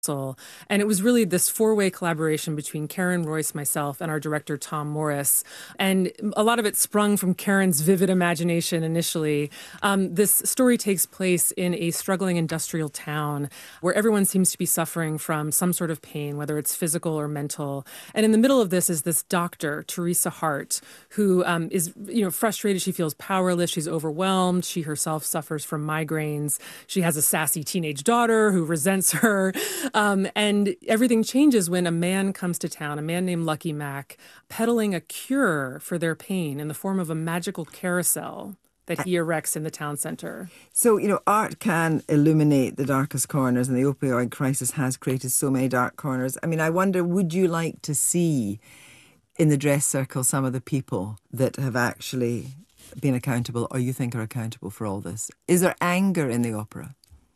And it was really this four-way collaboration between Karen Royce, myself, and our director, Tom Morris. And a lot of it sprung from Karen's vivid imagination initially. This story takes place in a struggling industrial town where everyone seems to be suffering from some sort of pain, whether it's physical or mental. And in the middle of this is this doctor, Teresa Hart, who is frustrated. She feels powerless. She's overwhelmed. She herself suffers from migraines. She has a sassy teenage daughter who resents her. And everything changes when a man comes to town, a man named Lucky Mac, peddling a cure for their pain in the form of a magical carousel that he erects in the town center. So, art can illuminate the darkest corners, and the opioid crisis has created so many dark corners. I mean, I wonder, would you like to see in the dress circle some of the people that have actually been accountable, or you think are accountable for all this? Is there anger in the opera?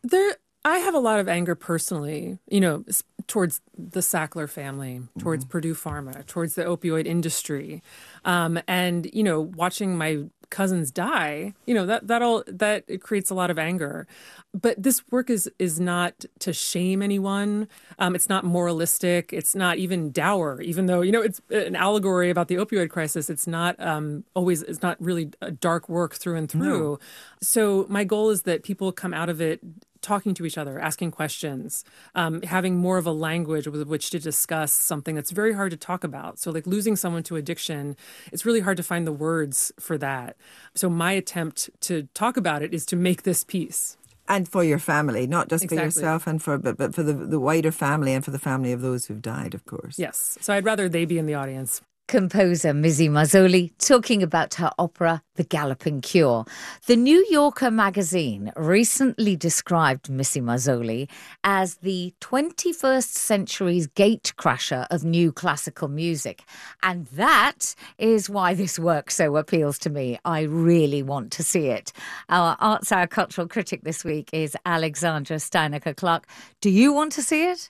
I have a lot of anger personally, towards the Sackler family, towards Purdue Pharma, towards the opioid industry. And watching my cousins die, that it creates a lot of anger. But this work is not to shame anyone. It's not moralistic. It's not even dour, even though, it's an allegory about the opioid crisis. It's not it's not really a dark work through and through. No. So my goal is that people come out of it talking to each other, asking questions, having more of a language with which to discuss something that's very hard to talk about. So like losing someone to addiction, it's really hard to find the words for that. So my attempt to talk about it is to make this piece. And for your family, not just Exactly. for yourself, but for the wider family and for the family of those who've died, of course. Yes. So I'd rather they be in the audience. Composer Missy Mazzoli talking about her opera, The Galloping Cure. The New Yorker magazine recently described Missy Mazzoli as the 21st century's gatecrasher of new classical music. And that is why this work so appeals to me. I really want to see it. Our Arts Hour cultural critic this week is Alexandra Steinaker-Clark. Do you want to see it?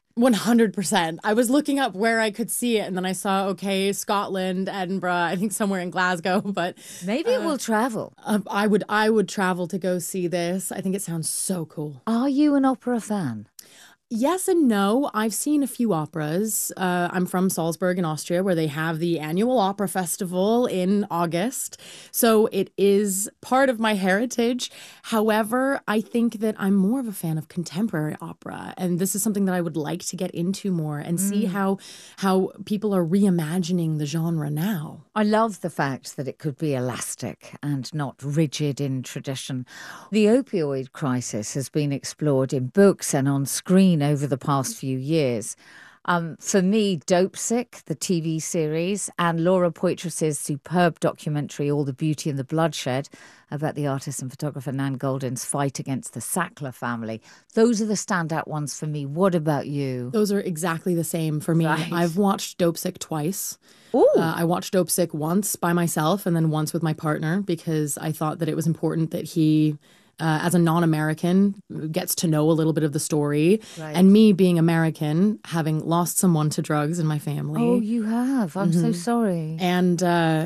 100%. I was looking up where I could see it, and then I saw, Scotland, Edinburgh, I think somewhere in Glasgow, but maybe it will travel. I would travel to go see this. I think it sounds so cool. Are you an opera fan? Yes and no. I've seen a few operas. I'm from Salzburg in Austria, where they have the annual opera festival in August. So it is part of my heritage. However, I think that I'm more of a fan of contemporary opera. And this is something that I would like to get into more and see how people are reimagining the genre now. I love the fact that it could be elastic and not rigid in tradition. The opioid crisis has been explored in books and on screen over the past few years. For me, Dopesick, the TV series, and Laura Poitras's superb documentary, All the Beauty and the Bloodshed, about the artist and photographer Nan Goldin's fight against the Sackler family. Those are the standout ones for me. What about you? Those are exactly the same for me. Right. I've watched Dopesick twice. I watched Dopesick once by myself and then once with my partner because I thought that it was important that he... as a non-American, gets to know a little bit of the story. Right. And me being American, having lost someone to drugs in my family. Oh, you have? I'm so sorry. And,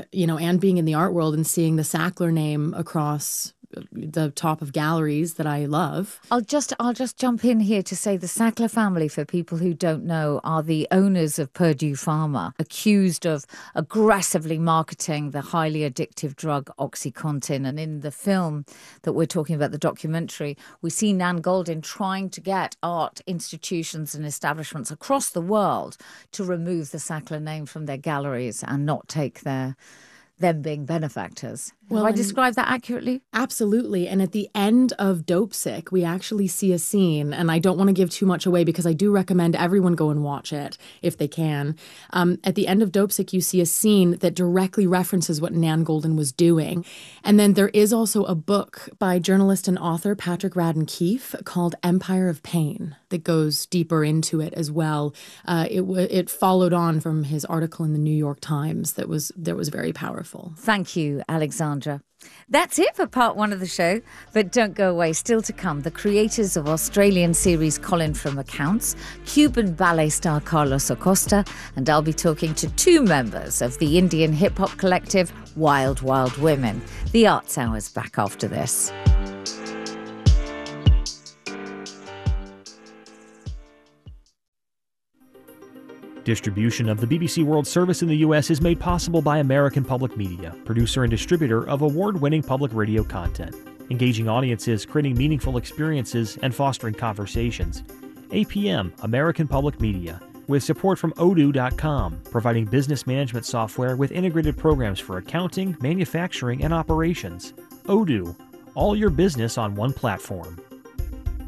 and being in the art world and seeing the Sackler name across the top of galleries that I love. I'll just jump in here to say the Sackler family, for people who don't know, are the owners of Purdue Pharma, accused of aggressively marketing the highly addictive drug OxyContin. And in the film that we're talking about, the documentary, we see Nan Goldin trying to get art institutions and establishments across the world to remove the Sackler name from their galleries and not take them being benefactors. Have I described that accurately? Absolutely. And at the end of Dopesick, we actually see a scene, and I don't want to give too much away because I do recommend everyone go and watch it if they can. At the end of Dopesick, you see a scene that directly references what Nan Goldin was doing. And then there is also a book by journalist and author Patrick Radden Keefe called Empire of Pain that goes deeper into it as well. It followed on from his article in the New York Times that was very powerful. Thank you, Alexandra. That's it for part one of the show, but don't go away. Still to come, the creators of Australian series Colin from Accounts, Cuban ballet star Carlos Acosta, and I'll be talking to two members of the Indian hip-hop collective Wild Wild Women. The Arts Hour's back after this. Distribution of the BBC World Service in the U.S. is made possible by American Public Media, producer and distributor of award-winning public radio content, engaging audiences, creating meaningful experiences, and fostering conversations. APM, American Public Media, with support from Odoo.com, providing business management software with integrated programs for accounting, manufacturing, and operations. Odoo, all your business on one platform.